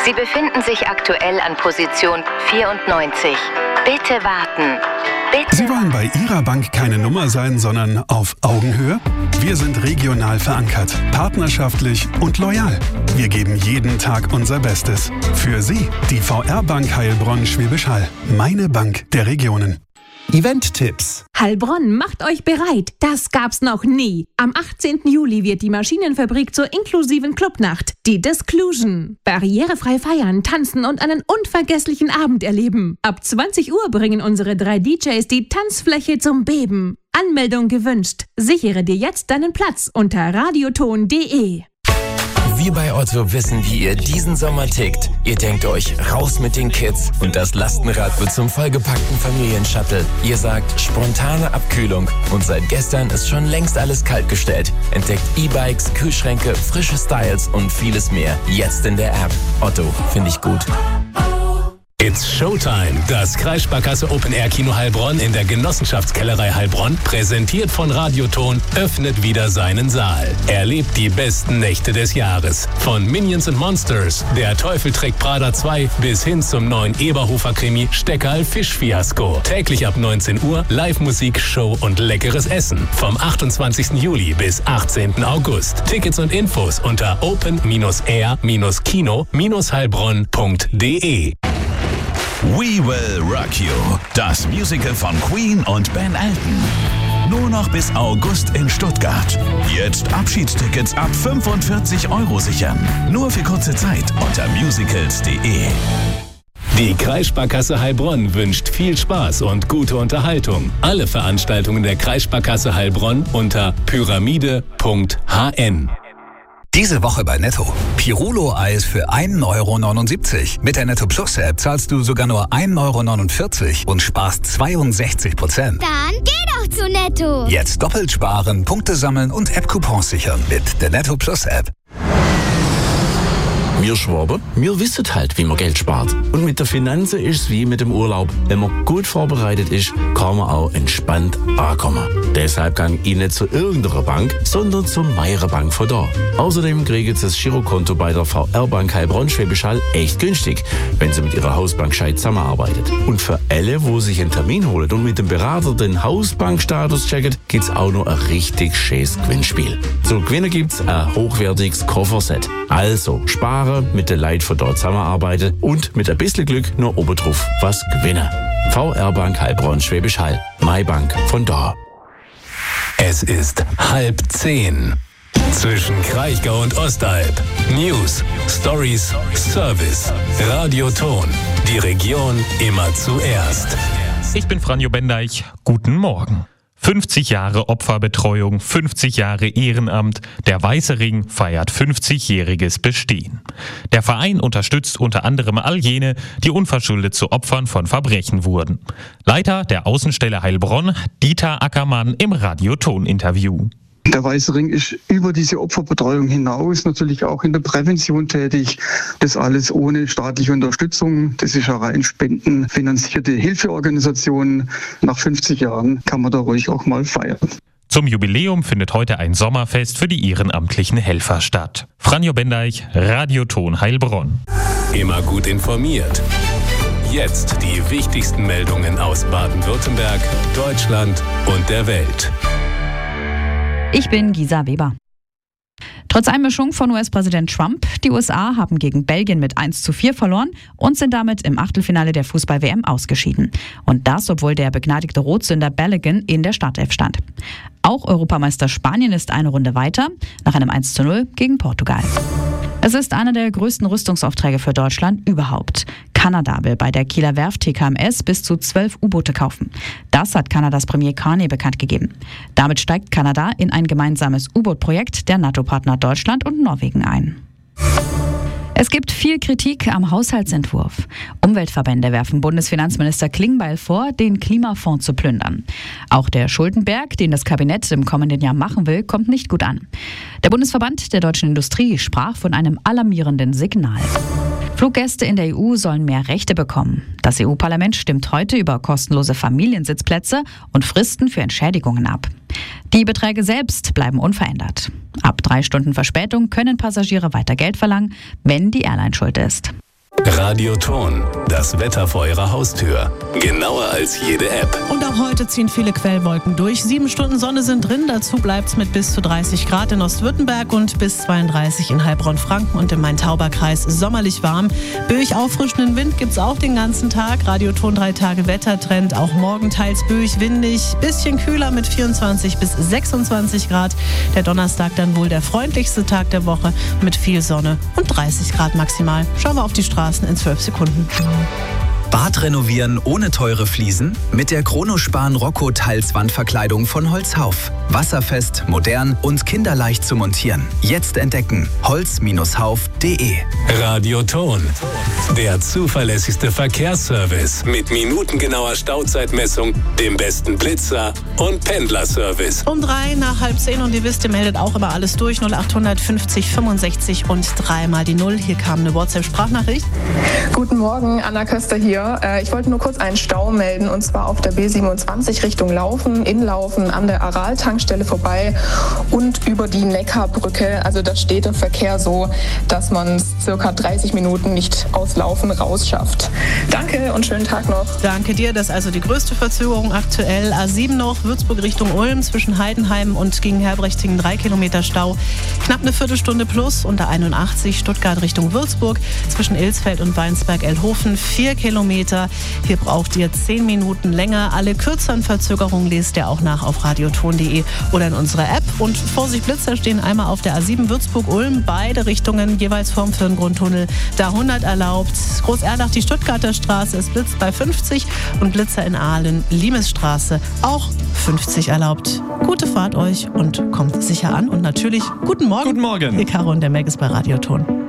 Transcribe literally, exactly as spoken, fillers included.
Sie befinden sich aktuell an Position vierundneunzig. Bitte warten. Bitte. Sie wollen bei Ihrer Bank keine Nummer sein, sondern auf Augenhöhe? Wir sind regional verankert, partnerschaftlich und loyal. Wir geben jeden Tag unser Bestes. Für Sie, die V R-Bank Heilbronn-Schwäbisch Hall. Meine Bank der Regionen. Event-Tipps. Heilbronn, macht euch bereit. Das gab's noch nie. Am achtzehnten Juli wird die Maschinenfabrik zur inklusiven Clubnacht, die Disclusion. Barrierefrei feiern, tanzen und einen unvergesslichen Abend erleben. Ab zwanzig Uhr bringen unsere drei D Js die Tanzfläche zum Beben. Anmeldung gewünscht. Sichere dir jetzt deinen Platz unter radioton punkt de. Wir bei Otto wissen, wie ihr diesen Sommer tickt. Ihr denkt euch, raus mit den Kids und das Lastenrad wird zum vollgepackten Familienshuttle. Ihr sagt, spontane Abkühlung und seit gestern ist schon längst alles kaltgestellt. Entdeckt E-Bikes, Kühlschränke, frische Styles und vieles mehr. Jetzt in der App. Otto, finde ich gut. It's Showtime. Das Kreissparkasse Open Air Kino Heilbronn in der Genossenschaftskellerei Heilbronn, präsentiert von Radioton, öffnet wieder seinen Saal. Erlebt die besten Nächte des Jahres. Von Minions and Monsters, Der Teufel trägt Prada zwei bis hin zum neuen Eberhofer-Krimi Steckerl Fischfiasko. Täglich ab neunzehn Uhr Live-Musik, Show und leckeres Essen. Vom achtundzwanzigsten Juli bis achtzehnten August. Tickets und Infos unter open air kino heilbronn punkt de. We Will Rock You, das Musical von Queen und Ben Elton. Nur noch bis August in Stuttgart. Jetzt Abschiedstickets ab fünfundvierzig Euro sichern. Nur für kurze Zeit unter musicals punkt de. Die Kreissparkasse Heilbronn wünscht viel Spaß und gute Unterhaltung. Alle Veranstaltungen der Kreissparkasse Heilbronn unter pyramide punkt h n. Diese Woche bei Netto. Pirulo-Eis für ein Euro neunundsiebzig. Mit der Netto Plus App zahlst du sogar nur ein Euro neunundvierzig und sparst zweiundsechzig Prozent. Dann geh doch zu Netto. Jetzt doppelt sparen, Punkte sammeln und App-Coupons sichern mit der Netto Plus App. Wir Schwaben, wir wissen halt, wie man Geld spart. Und mit der Finanzen ist es wie mit dem Urlaub. Wenn man gut vorbereitet ist, kann man auch entspannt ankommen. Deshalb kann ich nicht zu irgendeiner Bank, sondern zur Meirer Bank von da. Außerdem kriegt Sie das Girokonto bei der V R-Bank Heilbronn-Schwäbisch Hall echt günstig, wenn Sie mit Ihrer Hausbank gescheit zusammenarbeitet. Und für alle, wo sich einen Termin holen und mit dem Berater den Hausbankstatus checken, gibt's auch noch ein richtig schönes Gewinnspiel. Zu gewinnen gibt's ein hochwertiges Kofferset. Also sparen, mit der Leuten von dort zusammenarbeiten und mit ein bisschen Glück nur obendrauf was gewinnen. V R-Bank Heilbronn-Schwäbisch Hall. My Bank von da. Es ist halb zehn. Zwischen Kraichgau und Ostalb. News, Stories, Service. Radioton. Die Region immer zuerst. Ich bin Franjo Bendeich. Guten Morgen. fünfzig Jahre Opferbetreuung, fünfzig Jahre Ehrenamt. Der Weiße Ring feiert fünfzigjähriges Bestehen. Der Verein unterstützt unter anderem all jene, die unverschuldet zu Opfern von Verbrechen wurden. Leiter der Außenstelle Heilbronn, Dieter Ackermann im Radioton-Interview. Der Weiße Ring ist über diese Opferbetreuung hinaus natürlich auch in der Prävention tätig. Das alles ohne staatliche Unterstützung. Das ist eine rein spendenfinanzierte Hilfeorganisation. Nach fünfzig Jahren kann man da ruhig auch mal feiern. Zum Jubiläum findet heute ein Sommerfest für die ehrenamtlichen Helfer statt. Franjo Bendeich, Radioton Heilbronn. Immer gut informiert. Jetzt die wichtigsten Meldungen aus Baden-Württemberg, Deutschland und der Welt. Ich bin Gisa Weber. Trotz Einmischung von U S-Präsident Trump, die U S A haben gegen Belgien mit eins zu vier verloren und sind damit im Achtelfinale der Fußball-W M ausgeschieden. Und das, obwohl der begnadigte Rotsünder Balogun in der Startelf stand. Auch Europameister Spanien ist eine Runde weiter, nach einem eins zu null gegen Portugal. Es ist einer der größten Rüstungsaufträge für Deutschland überhaupt. Kanada will bei der Kieler Werft T K M S bis zu zwölf U-Boote kaufen. Das hat Kanadas Premier Carney bekannt gegeben. Damit steigt Kanada in ein gemeinsames U-Boot-Projekt der NATO-Partner Deutschland und Norwegen ein. Es gibt viel Kritik am Haushaltsentwurf. Umweltverbände werfen Bundesfinanzminister Klingbeil vor, den Klimafonds zu plündern. Auch der Schuldenberg, den das Kabinett im kommenden Jahr machen will, kommt nicht gut an. Der Bundesverband der deutschen Industrie sprach von einem alarmierenden Signal. Fluggäste in der E U sollen mehr Rechte bekommen. Das E U-Parlament stimmt heute über kostenlose Familiensitzplätze und Fristen für Entschädigungen ab. Die Beträge selbst bleiben unverändert. Ab drei Stunden Verspätung können Passagiere weiter Geld verlangen, wenn die Airline schuld ist. Radioton, das Wetter vor Ihrer Haustür. Genauer als jede App. Und auch heute ziehen viele Quellwolken durch. Sieben Stunden Sonne sind drin. Dazu bleibt es mit bis zu dreißig Grad in Ostwürttemberg und bis zweiunddreißig in Heilbronn-Franken und im Main-Tauber-Kreis sommerlich warm. Böig auffrischenden Wind gibt es auch den ganzen Tag. Radioton drei Tage Wettertrend. Auch morgen teils böig, windig. Bisschen kühler mit vierundzwanzig bis sechsundzwanzig Grad. Der Donnerstag dann wohl der freundlichste Tag der Woche mit viel Sonne und dreißig Grad maximal. Schauen wir auf die Straßen in zwölf Sekunden. Bad renovieren ohne teure Fliesen? Mit der Chronospan Rocco Teilswandverkleidung von Holzhauf. Wasserfest, modern und kinderleicht zu montieren. Jetzt entdecken. holz Hauf punkt de. Radioton, der zuverlässigste Verkehrsservice mit minutengenauer Stauzeitmessung, dem besten Blitzer und Pendlerservice. Um drei nach halb zehn und ihr wisst, ihr meldet auch immer alles durch. null acht fünfzig fünfundsechzig und dreimal die Null. Hier kam eine WhatsApp-Sprachnachricht. Guten Morgen, Anna Köster hier. Ich wollte nur kurz einen Stau melden und zwar auf der B siebenundzwanzig Richtung Laufen, in Laufen an der Aral-Tankstelle vorbei und über die Neckarbrücke. Also da steht der Verkehr so, dass man es circa dreißig Minuten nicht aus Laufen rausschafft. Danke und schönen Tag noch. Danke dir. Das ist also die größte Verzögerung aktuell. A sieben noch, Würzburg Richtung Ulm zwischen Heidenheim und gegen Herbrechtingen drei Kilometer Stau. Knapp eine Viertelstunde plus. Und A einundachtzig Stuttgart Richtung Würzburg zwischen Ilsfeld und Weinsberg-Elhofen vier Kilometer. Hier braucht ihr zehn Minuten länger. Alle kürzeren Verzögerungen lest ihr auch nach auf radioton punkt de oder in unserer App. Und Vorsicht Blitzer stehen einmal auf der A sieben Würzburg-Ulm, beide Richtungen jeweils vorm Firngrundtunnel. Da hundert erlaubt. Groß-Erdach, die Stuttgarter Straße, es blitzt bei fünfzig und Blitzer in Aalen, Limesstraße, auch fünfzig erlaubt. Gute Fahrt euch und kommt sicher an und natürlich guten Morgen. Guten Morgen. Hier Caro und der Meg ist bei Radioton.